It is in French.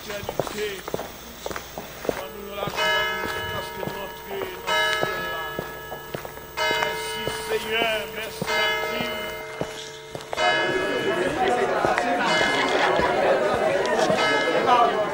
l'éternité. Nous la gloire parce que nous entrons dans ce ciel-là. Merci Seigneur, merci à Dieu. Thank you.